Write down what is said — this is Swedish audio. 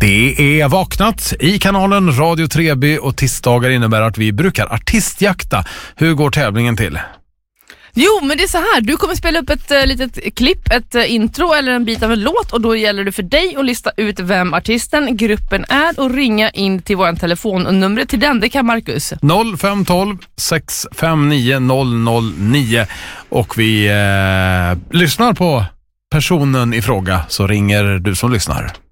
Det är vaknat i kanalen Radio Treby och tisdagar innebär att vi brukar artistjakta. Hur går tävlingen till? Jo, men det är så här. Du kommer spela upp ett litet klipp, ett intro eller en bit av en låt, och då gäller det för dig att lista ut vem artisten, gruppen är och ringa in till vår telefon. Och numret till den, det kan Marcus. 0512 659 009. Och vi lyssnar på personen i fråga, så ringer du som lyssnar.